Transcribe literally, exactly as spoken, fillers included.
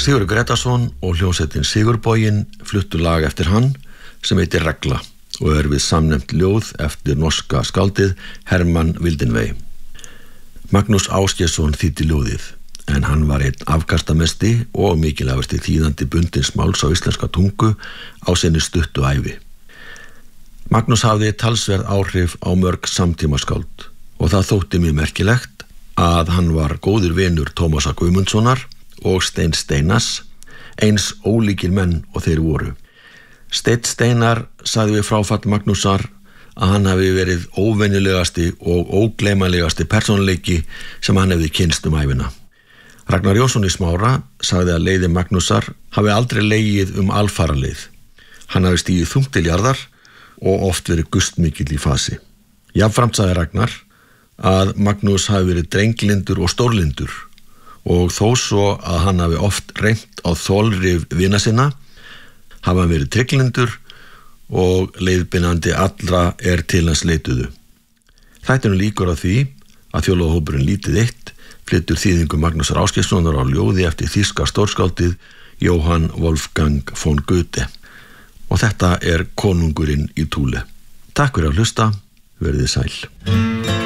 Sigurður Grétarsson og hljómsveitin Sigurboginn fluttu lag eftir hann sem heitir Regla og er við samnefnt ljóð eftir norska skáldið Hermann Wildenvey. Magnús Ásgeirsson þýddi ljóðið, en hann var einn afkastamesti og mikilvægasti þýðandi bundins máls á íslenska tungu á sinni stuttu ævi. Magnús hafði talsverð áhrif á mörg samtímaskáld og það þótti mér merkilegt að hann var góður vinur Tómasar Guðmundssonar og Steins Steinars, eins ólíkir menn og þeir voru. Steinn Steinar sagði við fráfall Magnúsar að hann hafi verið óvenjulegasti og ógleymanlegasti persónuleiki sem hann hefði kynnst um ævina. Ragnar Jónsson í Smára sagði að leiði Magnúsar hafi aldrei legið um alfaraleið. Hann hafi stigið þungt til jarðar og oft verið gustmikill í fasi. Jafnframt sagði Ragnar að Magnús hafi verið drenglindur og stórlindur og þó svo að hann hafi oft reynt á þolrif vina sinna, hafi hann verið trygglindur og leiðbeinandi allra er til hans leituðu. Þættinu líkur á því að þjóðlagahópurinn Lítið eitt flytur þýðingu Magnúsar Ásgeirssonar á ljóði eftir þýska stórskáldið Johann Wolfgang von Goethe. Og þetta er Konungurinn í Thule. Takk fyrir að hlusta, verið sæl.